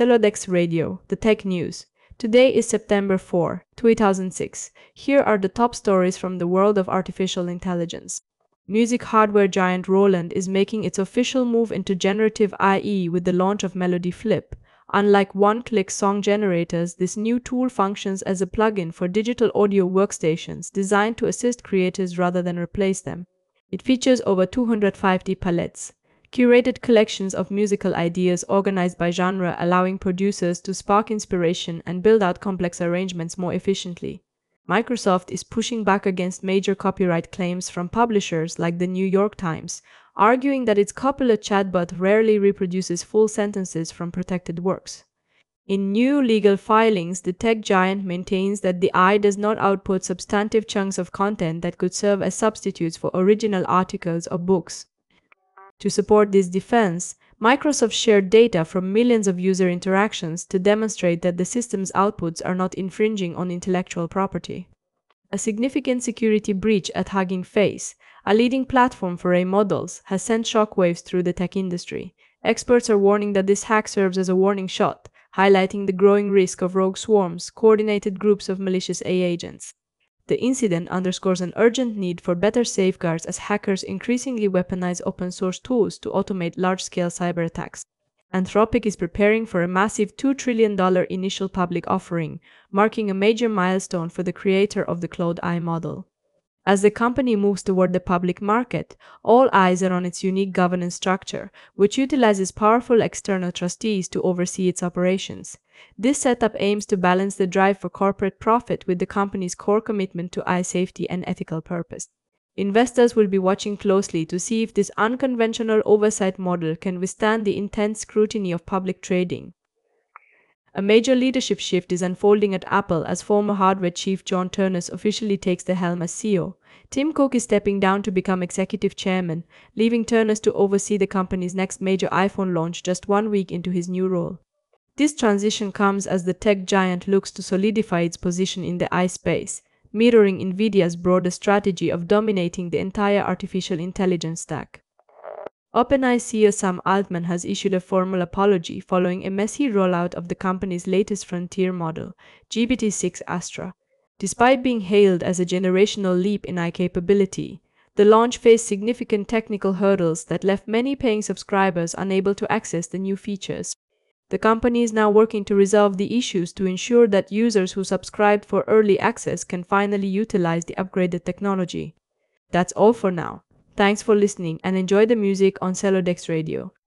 Celodex Radio, the tech news. Today is September 4, 2006. Here are the top stories from the world of artificial intelligence. Music hardware giant Roland is making its official move into generative AI with the launch of Melody Flip. Unlike one-click song generators, this new tool functions as a plugin for digital audio workstations designed to assist creators rather than replace them. It features over 250 palettes, curated collections of musical ideas organized by genre, allowing producers to spark inspiration and build out complex arrangements more efficiently. Microsoft is pushing back against major copyright claims from publishers like the New York Times, arguing that its Copilot chatbot rarely reproduces full sentences from protected works. In new legal filings, the tech giant maintains that the AI does not output substantive chunks of content that could serve as substitutes for original articles or books. To support this defense, Microsoft shared data from millions of user interactions to demonstrate that the system's outputs are not infringing on intellectual property. A significant security breach at Hugging Face, a leading platform for AI models, has sent shockwaves through the tech industry. Experts are warning that this hack serves as a warning shot, highlighting the growing risk of rogue swarms, coordinated groups of malicious AI agents. The incident underscores an urgent need for better safeguards as hackers increasingly weaponize open-source tools to automate large-scale cyber attacks. Anthropic is preparing for a massive $2 trillion initial public offering, marking a major milestone for the creator of the Claude AI model. As the company moves toward the public market, all eyes are on its unique governance structure, which utilizes powerful external trustees to oversee its operations. This setup aims to balance the drive for corporate profit with the company's core commitment to AI safety and ethical purpose. Investors will be watching closely to see if this unconventional oversight model can withstand the intense scrutiny of public trading. A major leadership shift is unfolding at Apple as former hardware chief John Ternus officially takes the helm as CEO. Tim Cook is stepping down to become executive chairman, leaving Ternus to oversee the company's next major iPhone launch just 1 week into his new role. This transition comes as the tech giant looks to solidify its position in the AI space, mirroring NVIDIA's broader strategy of dominating the entire artificial intelligence stack. OpenAI CEO Sam Altman has issued a formal apology following a messy rollout of the company's latest frontier model, GPT-6 Astra. Despite being hailed as a generational leap in AI capability, the launch faced significant technical hurdles that left many paying subscribers unable to access the new features. The company is now working to resolve the issues to ensure that users who subscribed for early access can finally utilize the upgraded technology. That's all for now. Thanks for listening and enjoy the music on Celodex Radio.